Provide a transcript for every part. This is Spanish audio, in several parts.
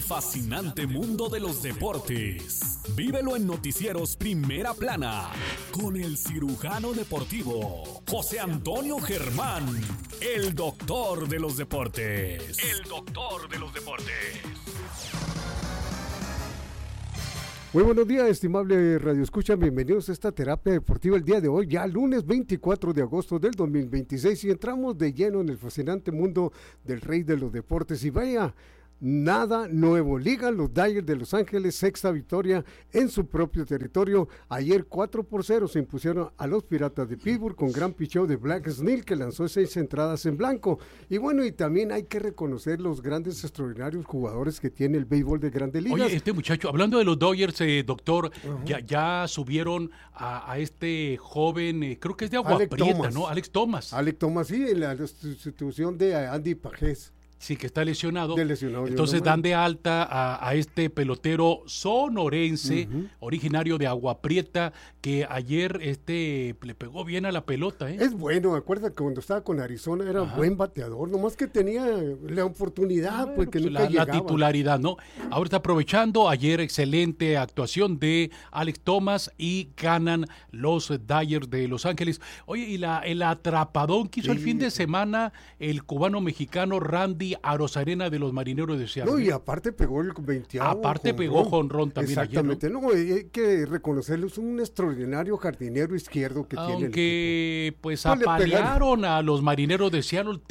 fascinante mundo de los deportes. Vívelo en Noticieros Primera Plana con el cirujano deportivo José Antonio Germán, el doctor de los deportes. El doctor de los deportes. Muy buenos días, estimable Radio Escucha, bienvenidos a esta terapia deportiva el día de hoy, ya lunes 24 de agosto del 2026, y entramos de lleno en el fascinante mundo del rey de los deportes. Y vaya, nada nuevo, ligan los Dodgers de Los Ángeles, sexta victoria en su propio territorio. Ayer 4-0 se impusieron a los Piratas de Pittsburgh con gran picheo de Blake Snell, que lanzó 6 entradas en blanco. Y bueno, y también hay que reconocer los grandes, extraordinarios jugadores que tiene el béisbol de Grandes Ligas. Oye, este muchacho, hablando de los Dodgers, doctor, ya subieron a este joven, creo que es de Agua Prieta, ¿no? Alex Thomas. Alex Thomas, sí, en la sustitución de Andy Pajés. Sí, que está lesionado. Lesionado. Entonces dan de alta a este pelotero sonorense, originario de Agua Prieta, que ayer le pegó bien a la pelota. Es bueno, acuérdate que cuando estaba con Arizona era buen bateador, nomás que tenía la oportunidad, porque nunca llegaba. La titularidad, ¿no? Ahora está aprovechando, ayer excelente actuación de Alex Thomas y ganan los Dodgers de Los Ángeles. Oye, y el atrapadón que hizo el fin de semana el cubano-mexicano Randy Arozarena de los Marineros de Seattle. No, y aparte pegó el 20º. Aparte pegó jonrón también. Exactamente, ayer, ¿no? No, hay que reconocerlo, es un extraordinario jardinero izquierdo que tiene el equipo. Aunque pues apalearon a los Marineros de Seattle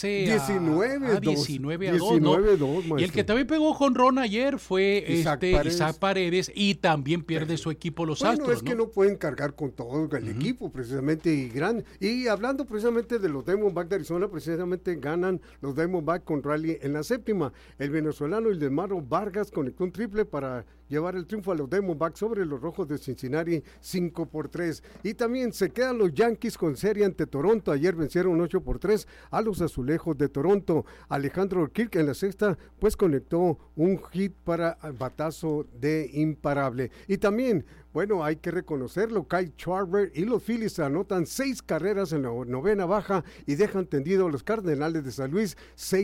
19-2, ¿no? Y el que también pegó jonrón ayer fue Isaac Paredes, y también pierde su equipo los Astros. Bueno, es que no pueden cargar con todo el equipo, precisamente, y hablando precisamente de los Diamondbacks de Arizona, precisamente ganan los Diamondbacks con rally en la séptima. El venezolano Ildemar Vargas conectó un triple para llevar el triunfo a los Diamondbacks sobre los Rojos de Cincinnati 5-3. Y también se quedan los Yankees con serie ante Toronto. Ayer vencieron 8-3 a los Azulejos de Toronto. Alejandro Kirk en la sexta pues conectó un hit para batazo de imparable. Y también, bueno, hay que reconocerlo, Kyle Schwarber y los Phillies anotan 6 carreras en la novena baja y dejan tendido a los Cardenales de San Luis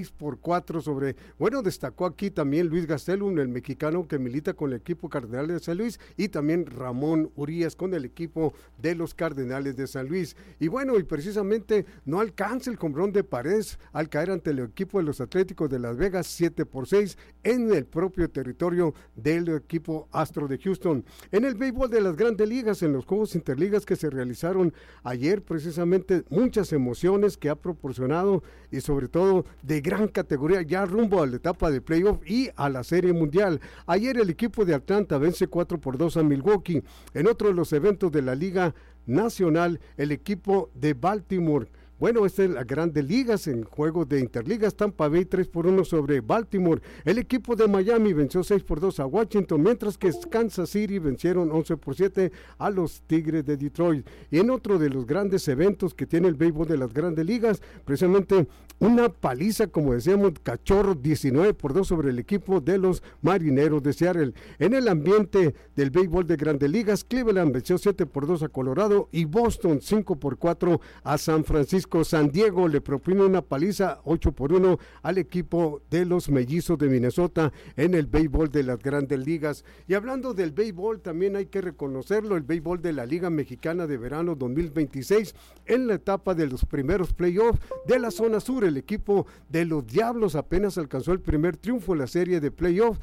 6-4 sobre, bueno, destacó aquí también Luis Gastelum, el mexicano que milita con el equipo Cardenales de San Luis, y también Ramón Urias con el equipo de los Cardenales de San Luis. Y bueno, y precisamente no alcanza el jonrón de Paredes al caer ante el equipo de los Atléticos de Las Vegas 7-6 en el propio territorio del equipo Astro de Houston. En el béisbol de las Grandes Ligas, en los Juegos Interligas que se realizaron ayer, precisamente muchas emociones que ha proporcionado, y sobre todo de gran categoría ya rumbo a la etapa de playoff y a la Serie Mundial. Ayer el equipo de Atlanta vence 4-2 a Milwaukee. En otro de los eventos de la Liga Nacional, el equipo de Baltimore, bueno, esta es la Grandes Ligas en juegos de Interligas, Tampa Bay 3-1 sobre Baltimore. El equipo de Miami venció 6-2 a Washington, mientras que Kansas City vencieron 11-7 a los Tigres de Detroit. Y en otro de los grandes eventos que tiene el béisbol de las Grandes Ligas, precisamente una paliza, como decíamos, cachorro, 19-2 sobre el equipo de los Marineros de Seattle. En el ambiente del béisbol de Grandes Ligas, Cleveland venció 7-2 a Colorado y Boston 5-4 a San Francisco. San Diego le propone una paliza 8-1 al equipo de los Mellizos de Minnesota en el béisbol de las Grandes Ligas. Y hablando del béisbol, también hay que reconocerlo, el béisbol de la Liga Mexicana de Verano 2026, en la etapa de los primeros playoffs de la zona sur, el equipo de los Diablos apenas alcanzó el primer triunfo en la serie de playoffs,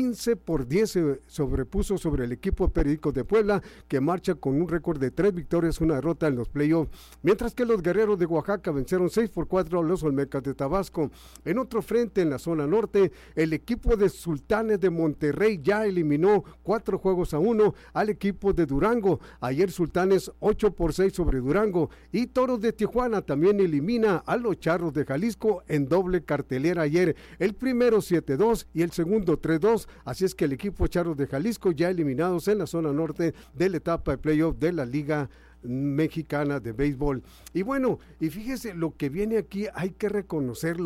15-10 se sobrepuso sobre el equipo Pericos de Puebla, que marcha con un récord de 3 victorias, una derrota en los playoffs, mientras que los Guerreros de Oaxaca vencieron 6-4 a los Olmecas de Tabasco. En otro frente, en la zona norte, el equipo de Sultanes de Monterrey ya eliminó 4-1 al equipo de Durango. Ayer Sultanes 8-6 sobre Durango, y Toros de Tijuana también elimina a los Charros de Jalisco en doble cartelera ayer. El primero 7-2 y el segundo 3-2, así es que el equipo Charros de Jalisco ya eliminados en la zona norte de la etapa de playoff de la Liga Mexicana de Béisbol. Y bueno, y fíjese lo que viene aquí, hay que reconocerlo.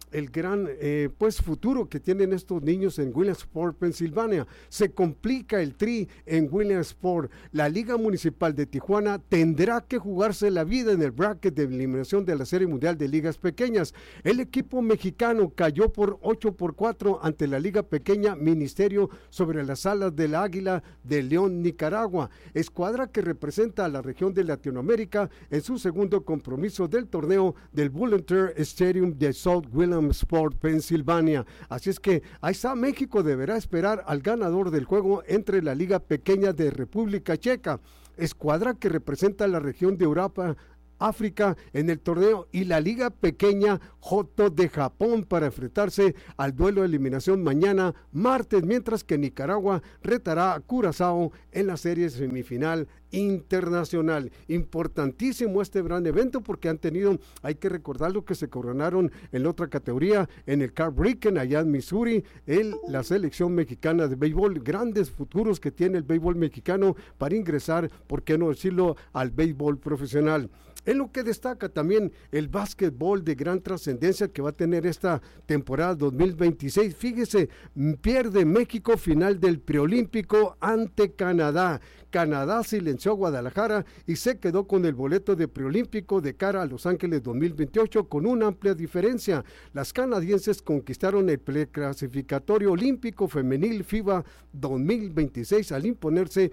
el gran pues futuro que tienen estos niños en Williamsport, Pensilvania. Se complica el tri en Williamsport. La Liga Municipal de Tijuana tendrá que jugarse la vida en el bracket de eliminación de la Serie Mundial de Ligas Pequeñas. El equipo mexicano cayó por 8-4 ante la Liga Pequeña Ministerio sobre las alas del Águila de León, Nicaragua, escuadra que representa a la región de Latinoamérica en su segundo compromiso del torneo del Volunteer Stadium de South Williamsport, Pensilvania. Así es que ahí está, México deberá esperar al ganador del juego entre la Liga Pequeña de República Checa, escuadra que representa a la región de Europa, África en el torneo, y la Liga Pequeña Joto de Japón para enfrentarse al duelo de eliminación mañana martes, mientras que Nicaragua retará a Curazao en la serie semifinal internacional. Importantísimo este gran evento porque han tenido, hay que recordar lo que se coronaron en la otra categoría, en el Carl Bricken allá en Missouri, la selección mexicana de béisbol, grandes futuros que tiene el béisbol mexicano para ingresar, por qué no decirlo, al béisbol profesional. En lo que destaca también el básquetbol de gran trascendencia que va a tener esta temporada 2026. Fíjese, pierde México final del preolímpico ante Canadá. Canadá silenció a Guadalajara y se quedó con el boleto de preolímpico de cara a Los Ángeles 2028 con una amplia diferencia. Las canadienses conquistaron el preclasificatorio olímpico femenil FIBA 2026 al imponerse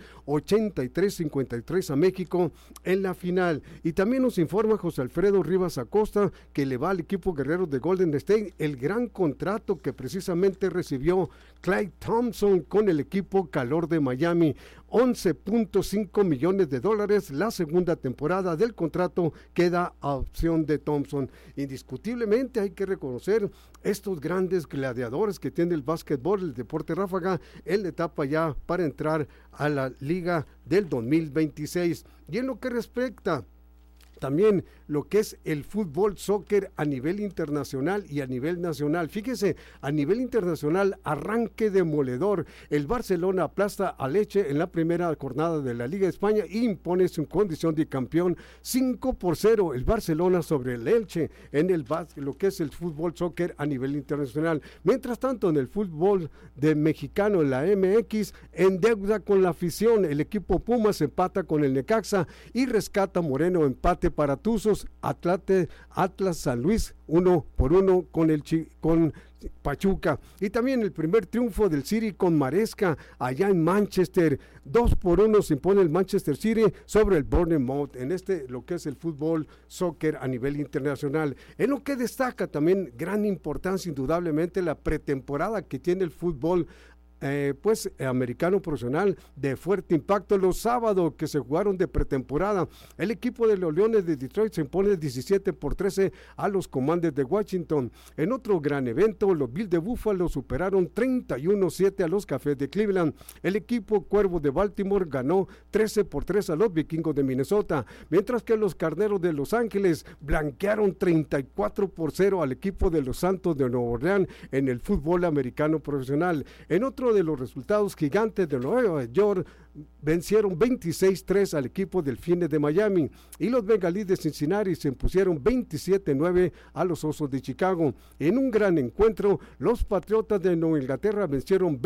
83-53 a México en la final. Y también nos informa José Alfredo Rivas Acosta que le va al equipo guerrero de Golden State el gran contrato que precisamente recibió Klay Thompson con el equipo Calor de Miami. $11.5 millones. La segunda temporada del contrato queda a opción de Thompson. Indiscutiblemente hay que reconocer estos grandes gladiadores que tiene el básquetbol, el deporte ráfaga, en la etapa ya para entrar a la liga del 2026. Y en lo que respecta también lo que es el fútbol, soccer a nivel internacional y a nivel nacional. Fíjese, a nivel internacional, arranque demoledor. El Barcelona aplasta a Lecce en la primera jornada de la Liga de España e impone su condición de campeón 5-0 el Barcelona sobre el Elche en lo que es el fútbol, soccer a nivel internacional. Mientras tanto, en el fútbol de mexicano, en la MX, en deuda con la afición, el equipo Pumas empata con el Necaxa y rescata Moreno empate para Tuzos. Atlas San Luis 1-1 con Pachuca. Y también el primer triunfo del City con Maresca allá en Manchester. 2-1 se impone el Manchester City sobre el Bournemouth en lo que es el fútbol soccer a nivel internacional. En lo que destaca también gran importancia indudablemente la pretemporada que tiene el fútbol americano profesional de fuerte impacto. Los sábados que se jugaron de pretemporada, el equipo de los Leones de Detroit se impone 17-13 a los Commanders de Washington. En otro gran evento, los Bills de Buffalo superaron 31-7 a los Cafés de Cleveland. El equipo Cuervo de Baltimore ganó 13-3 a los Vikingos de Minnesota, mientras que los Carneros de Los Ángeles blanquearon 34-0 al equipo de los Santos de Nueva Orleans en el fútbol americano profesional. En otro de los resultados, Gigantes de Nueva York vencieron 26-3 al equipo Delfines de Miami y los Bengalíes de Cincinnati se impusieron 27-9 a los Osos de Chicago. En un gran encuentro, los Patriotas de Nueva Inglaterra vencieron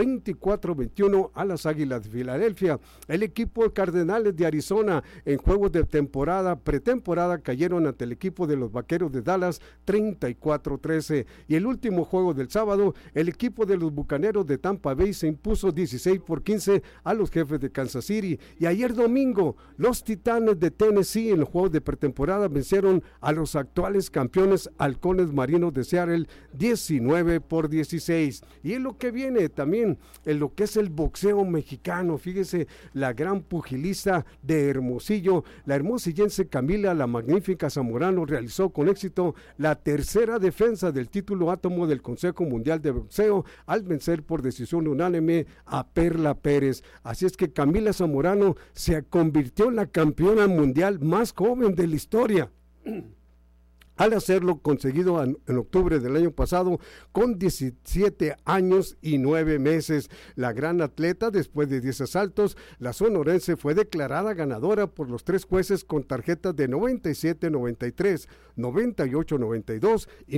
24-21 a las Águilas de Filadelfia. El equipo Cardenales de Arizona en juegos de pretemporada cayeron ante el equipo de los Vaqueros de Dallas 34-13. Y el último juego del sábado, el equipo de los Bucaneros de Tampa Bay se impuso 16-15 a los Jefes de Kansas City. Y ayer domingo, los Titanes de Tennessee en los juegos de pretemporada vencieron a los actuales campeones Halcones Marinos de Seattle 19-16. Y en lo que viene también, en lo que es el boxeo mexicano, fíjese, la gran pugilista de Hermosillo, la hermosillense Camila la Magnífica Zamorano realizó con éxito la tercera defensa del título átomo del Consejo Mundial de Boxeo al vencer por decisión unánime a Perla Pérez. Así es que Camila Zamorano se convirtió en la campeona mundial más joven de la historia. al hacerlo conseguido en octubre del año pasado con 17 años y 9 meses. La gran atleta, después de 10 asaltos, la sonorense fue declarada ganadora por los 3 jueces con tarjetas de 97-93, 98-92 y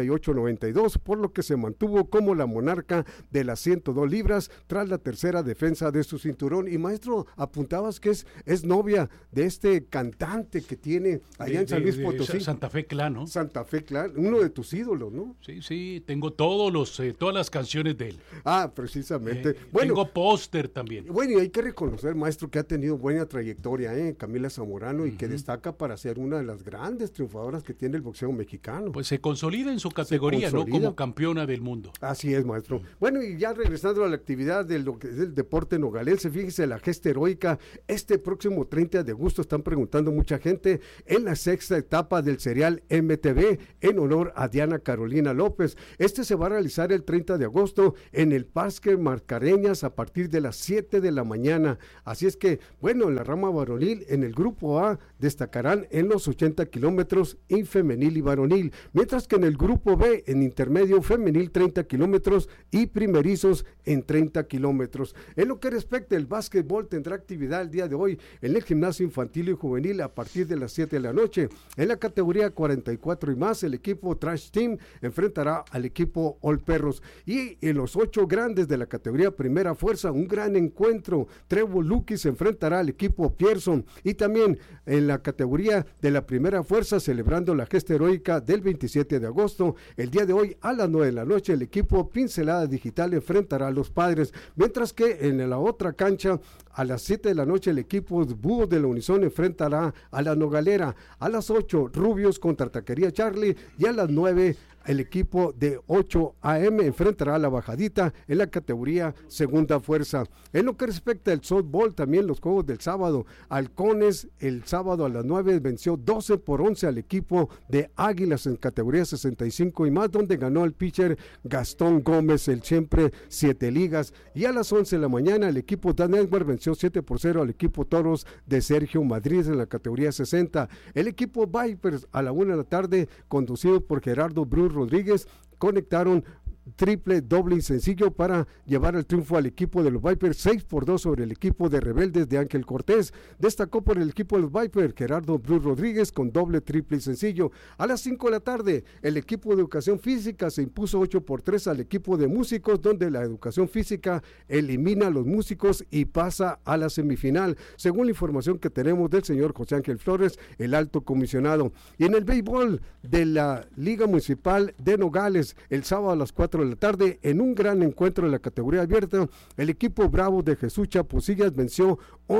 98-92, por lo que se mantuvo como la monarca de las 102 libras tras la tercera defensa de su cinturón. Y maestro, apuntabas que es novia de este cantante que tiene allá en San Luis Potosí. Santa Fe Clan, ¿no? Santa Fe Clan, uno de tus ídolos, ¿no? Sí, tengo todas las canciones de él. Ah, precisamente. Bueno, tengo póster también. Bueno, y hay que reconocer, maestro, que ha tenido buena trayectoria, Camila Zamorano, y que destaca para ser una de las grandes triunfadoras que tiene el boxeo mexicano. Pues se consolida en su categoría, ¿no? Como campeona del mundo. Así es, maestro. Bueno, y ya regresando a la actividad de lo que es el deporte nogalense, fíjese, la gesta heroica, este próximo 30 de agosto, están preguntando mucha gente, en la 6ª etapa del serial MTV, en honor a Diana Carolina López. Este se va a realizar el 30 de agosto en el Parque Mascareñas a partir de las 7 de la mañana. Así es que, bueno, en la rama varonil, en el grupo A, destacarán en los 80 kilómetros y femenil y varonil, mientras que en el grupo B, en intermedio, femenil 30 kilómetros y primerizos en 30 kilómetros. En lo que respecta al básquetbol, tendrá actividad el día de hoy en el gimnasio infantil y juvenil a partir de las 7 de la noche. En la categoría 44 y más, el equipo Trash Team enfrentará al equipo All Perros. Y en los 8 grandes de la categoría Primera Fuerza, un gran encuentro. Trevor Lucky se enfrentará al equipo Pearson. Y también en la categoría de la Primera Fuerza, celebrando la gesta heroica del 27 de agosto, el día de hoy a las 9 de la noche, el equipo Pincelada Digital enfrentará a los Padres. Mientras que en la otra cancha, a las 7 de la noche, el equipo Búhos de la Unison enfrentará a la Nogalera. A las 8, Rubios contra Taquería Charlie. Y a las 9, el equipo de 8 AM enfrentará a la Bajadita en la categoría Segunda Fuerza. En lo que respecta al softball, también los juegos del sábado. Halcones el sábado a las 9 venció 12-11 al equipo de Águilas en categoría 65 y más, donde ganó el pitcher Gastón Gómez, el siempre 7 ligas. Y a las 11 de la mañana, el equipo Dan Edward venció 7-0 al equipo Toros de Sergio Madrid en la categoría 60. El equipo Vipers a la 1 de la tarde, conducido por Gerardo Bruce Rodríguez, conectaron triple, doble y sencillo para llevar el triunfo al equipo de los Vipers, 6-2 sobre el equipo de Rebeldes de Ángel Cortés. Destacó por el equipo de los Vipers Gerardo Bruce Rodríguez con doble, triple y sencillo. A las 5 de la tarde, el equipo de Educación Física se impuso 8-3 al equipo de Músicos, donde la Educación Física elimina a los Músicos y pasa a la semifinal, según la información que tenemos del señor José Ángel Flores, el alto comisionado. Y en el béisbol de la Liga Municipal de Nogales, el sábado a las 4 de la tarde, en un gran encuentro de la categoría abierta, el equipo Bravo de Jesús Chaposillas venció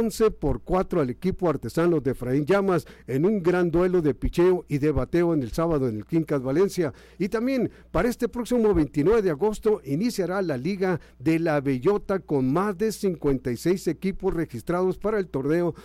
11-4 al equipo Artesanos de Efraín Llamas en un gran duelo de picheo y de bateo en el sábado en el Quincas Valencia. Y también para este próximo 29 de agosto iniciará la Liga de la Bellota con más de 56 equipos registrados para el torneo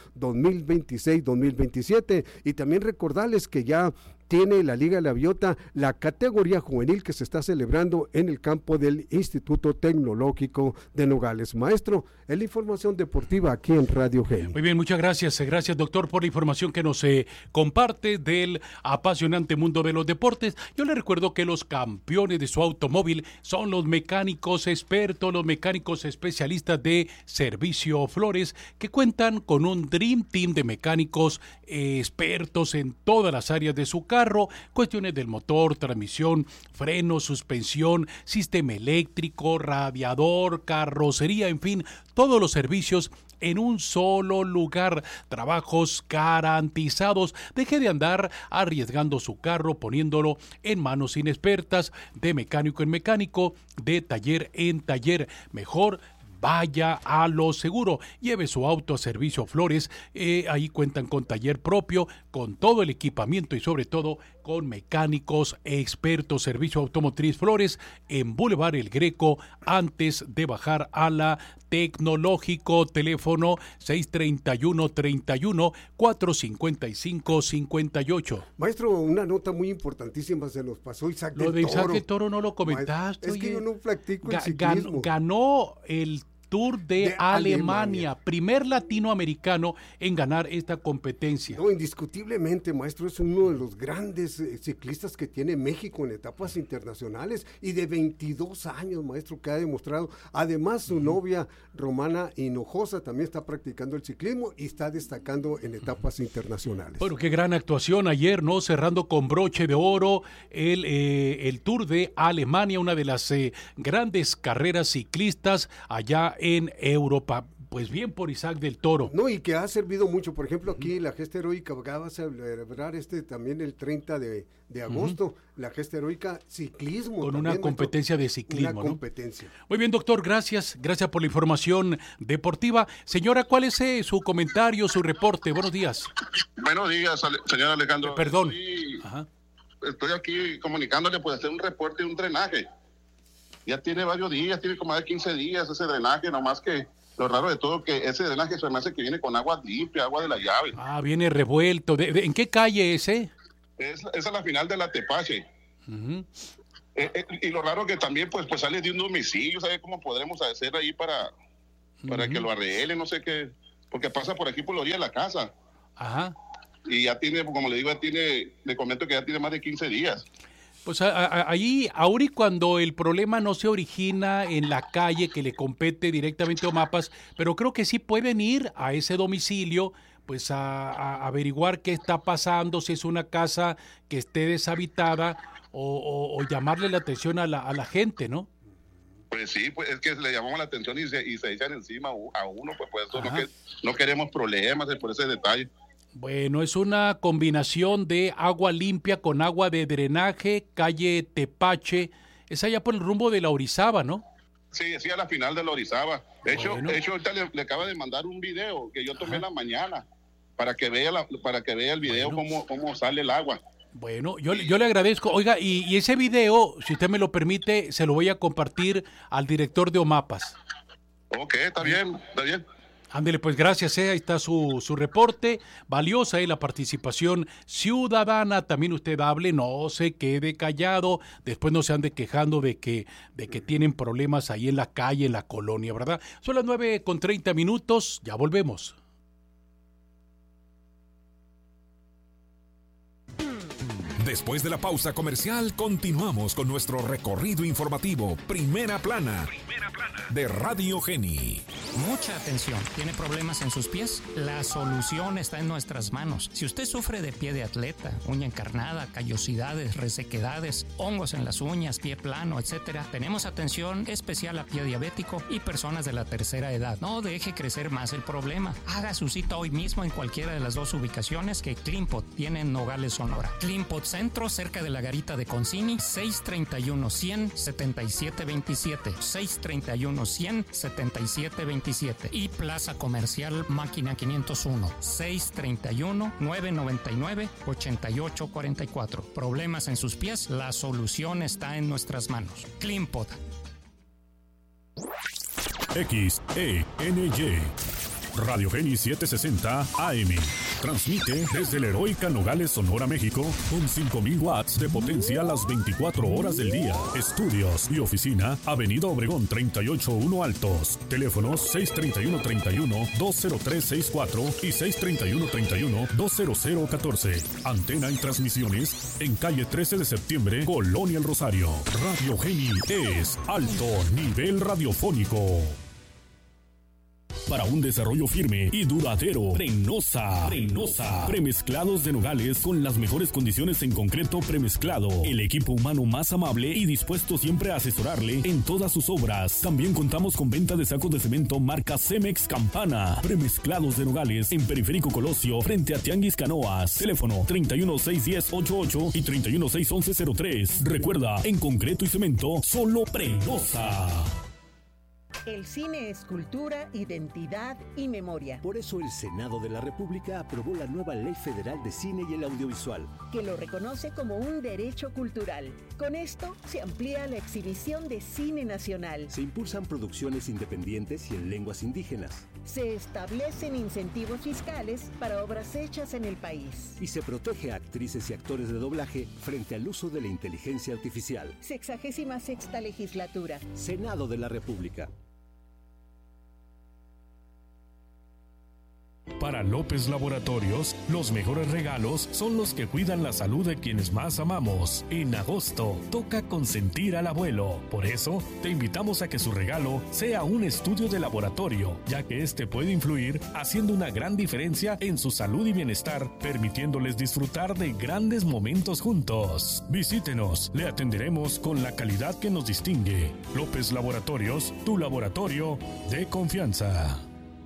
2026-2027. Y también recordarles que ya tiene la Liga de la Bellota la categoría juvenil que se está celebrando en el campo del Instituto Tecnológico de Nogales. Maestro, es la información deportiva aquí en Radio G. Muy bien, muchas gracias. Gracias, doctor, por la información que nos comparte del apasionante mundo de los deportes. Yo le recuerdo que los campeones de su automóvil son los mecánicos expertos, los mecánicos especialistas de Servicio Flores, que cuentan con un Dream Team de mecánicos expertos en todas las áreas de su carro, cuestiones del motor, transmisión, freno, suspensión, sistema eléctrico, radiador, carrocería, en fin, todos los servicios en un solo lugar, trabajos garantizados. Deje de andar arriesgando su carro, poniéndolo en manos inexpertas, de mecánico en mecánico, de taller en taller. Mejor vaya a lo seguro, lleve su auto a Servicio Flores, ahí cuentan con taller propio, con todo el equipamiento y sobre todo con mecánicos expertos. Servicio Automotriz Flores en Boulevard El Greco, antes de bajar a la Tecnológico, teléfono 631-455-58. Maestro, una nota muy importantísima se nos pasó, Isaac del Toro. Lo de Isaac del Toro no lo comentaste. Es que yo no practico el ciclismo. Ganó el Tour de Alemania, primer latinoamericano en ganar esta competencia. No, indiscutiblemente, maestro, es uno de los grandes ciclistas que tiene México en etapas internacionales y de 22 años, maestro, que ha demostrado. Además, su novia Romana Hinojosa también está practicando el ciclismo y está destacando en etapas internacionales. Bueno, qué gran actuación ayer, ¿no? Cerrando con broche de oro el Tour de Alemania, una de las grandes carreras ciclistas allá en Europa. Pues bien por Isaac del Toro. No, y que ha servido mucho. Por ejemplo, aquí la Gesta Heroica va a celebrar también el 30 de agosto, la Gesta Heroica Ciclismo. Con también, una competencia de ciclismo. Una competencia. ¿No? Muy bien, doctor, gracias por la información deportiva. Señora, ¿cuál es su comentario, su reporte? Buenos días. Buenos días, señor Alejandro. Perdón. Estoy aquí comunicándole, pues, hacer un reporte de un drenaje. Ya tiene varios días, tiene como de 15 días ese drenaje, nomás que lo raro de todo que ese drenaje se me hace que viene con agua limpia, agua de la llave. Ah, viene revuelto. ¿En qué calle ese? Es a la final de la Tepache. Y lo raro que también pues sale de un domicilio, ¿sabe cómo podremos hacer ahí para que lo arreglen? No sé qué, porque pasa por aquí por la orilla de la casa. Ajá. Y ya tiene, como le digo, le comento que ya tiene más de 15 días. Pues ahí, ahora y cuando el problema no se origina en la calle que le compete directamente a OMAPAS, pero creo que sí pueden ir a ese domicilio, pues a averiguar qué está pasando, si es una casa que esté deshabitada o llamarle la atención a la gente, ¿no? Pues sí, pues es que le llamamos la atención y se echan encima a uno, pues por eso no queremos problemas por ese detalle. Bueno, es una combinación de agua limpia con agua de drenaje, calle Tepache, es allá por el rumbo de la Orizaba, ¿no? Sí, a la final de la Orizaba. De hecho, ahorita le acaba de mandar un video que yo tomé en la mañana para que vea el video cómo sale el agua. Bueno, yo le agradezco. Oiga, y ese video, si usted me lo permite, se lo voy a compartir al director de OMAPAS. Ok, está bien. Ándele, pues gracias, ahí está su reporte, valiosa la participación ciudadana, también usted hable, no se quede callado, después no se ande quejando de que tienen problemas ahí en la calle, en la colonia, ¿verdad? Son las 9:30, ya volvemos. Después de la pausa comercial, continuamos con nuestro recorrido informativo Primera Plana de Radio Geni. Mucha atención. ¿Tiene problemas en sus pies? La solución está en nuestras manos. Si usted sufre de pie de atleta, uña encarnada, callosidades, resequedades, hongos en las uñas, pie plano, etc., tenemos atención especial a pie diabético y personas de la tercera edad. No deje crecer más el problema. Haga su cita hoy mismo en cualquiera de las dos ubicaciones que Clinpot tiene en Nogales, Sonora. Clinpot Centro, cerca de la garita de Concini, 631-100-7727. 631-100-7727. Y Plaza Comercial Máquina 501, 631-999-8844. Problemas en sus pies, la solución está en nuestras manos. Clinpot. XENY Radio Geni 760 AM. Transmite desde el Heroica Nogales, Sonora, México, con 5,000 watts de potencia a las 24 horas del día. Estudios y oficina, Avenida Obregón 381 Altos. Teléfonos 631-31-20364 y 631-31-20014. Antena y transmisiones en calle 13 de septiembre, Colonia El Rosario. Radio Geni es alto nivel radiofónico. Para un desarrollo firme y duradero, Prenosa. Premezclados de nogales con las mejores condiciones en concreto premezclado. El equipo humano más amable y dispuesto siempre a asesorarle en todas sus obras. También contamos con venta de sacos de cemento marca Cemex Campana. Premezclados de nogales en Periférico Colosio, frente a Tianguis Canoas. Teléfono 31-610-88 y 31-611-03. Recuerda, en concreto y cemento, solo Prenosa. El cine es cultura, identidad y memoria. Por eso el Senado de la República aprobó la nueva Ley Federal de Cine y el Audiovisual, que lo reconoce como un derecho cultural. Con esto se amplía la exhibición de cine nacional. Se impulsan producciones independientes y en lenguas indígenas. Se establecen incentivos fiscales para obras hechas en el país. Y se protege a actrices y actores de doblaje frente al uso de la inteligencia artificial. 66ª legislatura. Senado de la República. Para López Laboratorios, los mejores regalos son los que cuidan la salud de quienes más amamos. En agosto, toca consentir al abuelo. Por eso, te invitamos a que su regalo sea un estudio de laboratorio, ya que este puede influir haciendo una gran diferencia en su salud y bienestar, permitiéndoles disfrutar de grandes momentos juntos. Visítenos, le atenderemos con la calidad que nos distingue. López Laboratorios, tu laboratorio de confianza.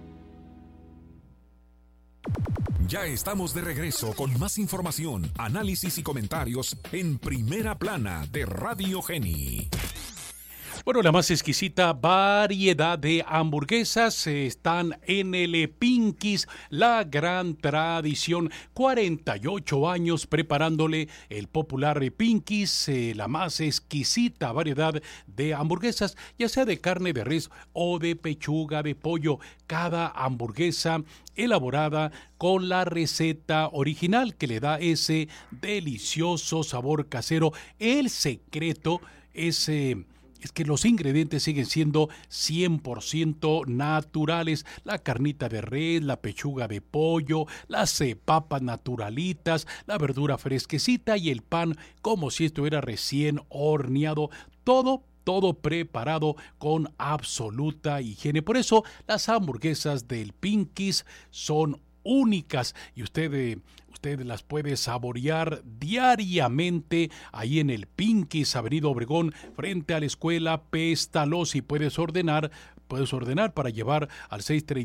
Ya estamos de regreso con más información, análisis y comentarios en Primera Plana de Radio Geni. Bueno, la más exquisita variedad de hamburguesas están en el Pinky's, la gran tradición. 48 años preparándole el popular Pinky's, la más exquisita variedad de hamburguesas, ya sea de carne de res o de pechuga de pollo. Cada hamburguesa elaborada con la receta original que le da ese delicioso sabor casero. El secreto es que los ingredientes siguen siendo 100% naturales. La carnita de res, la pechuga de pollo, las papas naturalitas, la verdura fresquecita y el pan como si estuviera recién horneado. Todo preparado con absoluta higiene. Por eso las hamburguesas del Pinky's son únicas y usted las puede saborear diariamente ahí en el Pinky's, Avenida Obregón, frente a la escuela Pestalozzi. Puedes ordenar para llevar al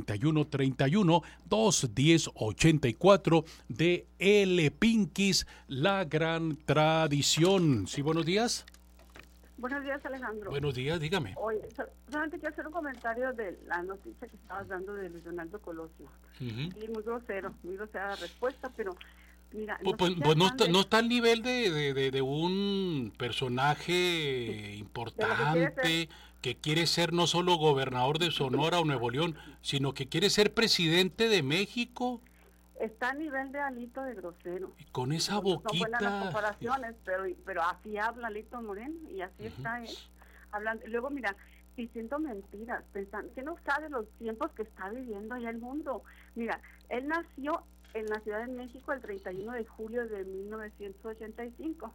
631-210-84 de El Pinky's, la gran tradición. Sí, buenos días. Buenos días, Alejandro. Buenos días, dígame. Oye, solamente quiero hacer un comentario de la noticia que estabas dando de Luis Donaldo Colosio. Y muy grosera la respuesta, pero mira... Pues no está al nivel de un personaje importante que quiere ser no solo gobernador de Sonora o Nuevo León, sino que quiere ser presidente de México. Está a nivel de Alito de grosero. Y con esa boquita... No buenas las comparaciones, pero así habla Alito Moreno y así está él hablando. Y luego, mira, diciendo mentiras, pensando que no sabe los tiempos que está viviendo allá el mundo. Mira, él nació en la Ciudad de México el 31 de julio de 1985.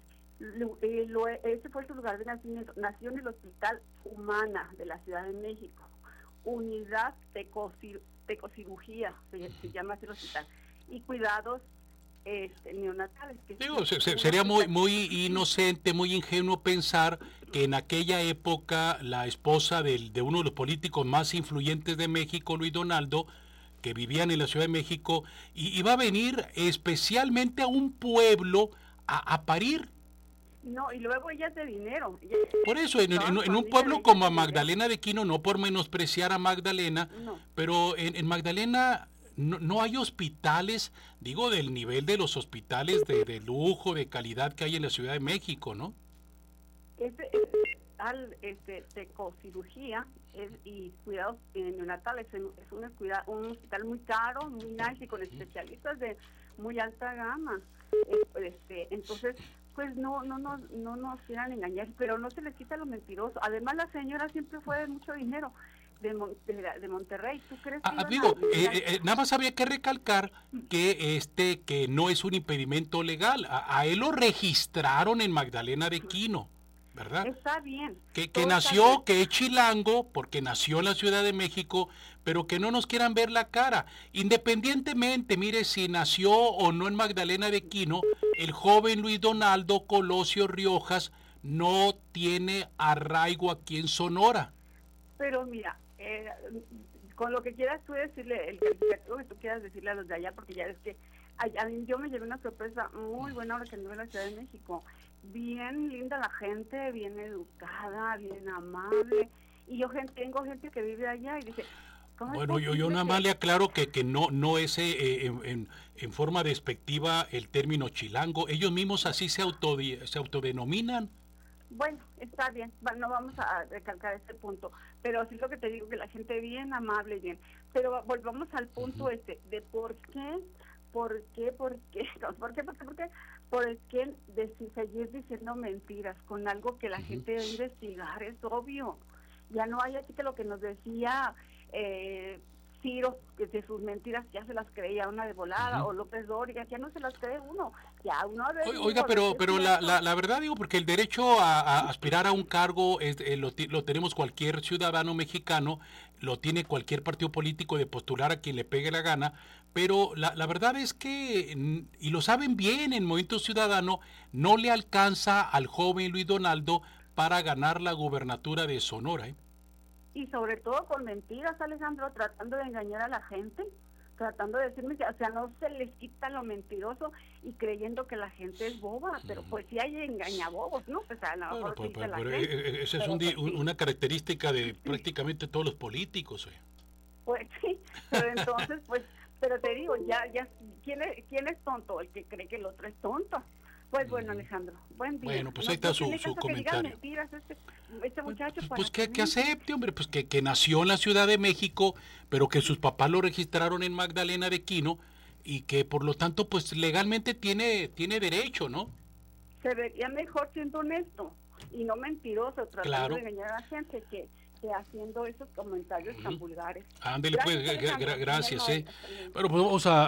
Ese fue su lugar de nacimiento. Nació en el Hospital Humana de la Ciudad de México. Unidad Tecocirugía, se llama así el hospital, y cuidados neonatales. Sería muy inocente, muy ingenuo pensar que en aquella época la esposa de uno de los políticos más influyentes de México, Luis Donaldo, que vivían en la Ciudad de México, iba a venir especialmente a un pueblo a parir. No, y luego ella es de dinero. Por eso, en un pueblo como Magdalena de Quino, no por menospreciar a Magdalena, pero en Magdalena no hay hospitales, digo, del nivel de los hospitales de lujo, de calidad que hay en la Ciudad de México, ¿no? Tecocirugía y cuidados neonatales es un hospital muy caro, muy nice y con especialistas de muy alta gama. Entonces, pues no nos quieran engañar, pero no se les quita lo mentiroso. Además, la señora siempre fue de mucho dinero, de Monterrey. ¿Tú crees que nada más había que recalcar que no es un impedimento legal. A él lo registraron en Magdalena de Quino, ¿verdad? Está bien. Que nació, que es chilango, porque nació en la Ciudad de México, pero que no nos quieran ver la cara. Independientemente, mire, si nació o no en Magdalena de Quino, el joven Luis Donaldo Colosio Riojas no tiene arraigo aquí en Sonora. Pero mira, con lo que quieras tú decirle, el calificativo que tú quieras decirle a los de allá, porque ya ves que yo me llevé una sorpresa muy buena ahora que anduve en la Ciudad de México. Bien linda la gente, bien educada, bien amable. Y yo tengo gente que vive allá y dice... Bueno, yo nada más le aclaro que no es en forma despectiva el término chilango. Ellos mismos así se autodenominan. Bueno, está bien, no vamos a recalcar este punto, pero sí lo que te digo, que la gente bien amable y bien. Pero volvamos al punto de por qué seguir diciendo mentiras con algo que la gente debe investigar, es obvio. Ya no hay así que lo que nos decía Ciro, que de sus mentiras ya se las creía una de volada, o López Dóriga, ya no se las cree uno, ya uno... Oiga, pero la verdad digo, porque el derecho a aspirar a un cargo lo tenemos cualquier ciudadano mexicano, lo tiene cualquier partido político de postular a quien le pegue la gana, pero la verdad es que, y lo saben bien en Movimiento Ciudadano, no le alcanza al joven Luis Donaldo para ganar la gubernatura de Sonora, Y sobre todo con mentiras, Alejandro, tratando de engañar a la gente, tratando de decirme, o sea, no se les quita lo mentiroso y creyendo que la gente es boba, pero pues sí hay engañabobos, ¿no? Pues a lo mejor pues, dice la pero gente. esa es una característica de prácticamente todos los políticos, Pues sí, pero entonces, pues, pero te digo, ya, ¿quién es tonto? El que cree que el otro es tonto. Pues bueno, Alejandro, buen día. Bueno, pues ahí está su comentario. Mentiras, este muchacho pues que acepte, hombre, pues que nació en la Ciudad de México, pero que sus papás lo registraron en Magdalena de Quino y que por lo tanto pues legalmente tiene derecho, ¿no? Se vería mejor siendo honesto y no mentiroso, tratando de engañar a la gente que haciendo esos comentarios tan vulgares. Ándele, pues, Gracias, gracias. Alejandro. Bueno, pues vamos a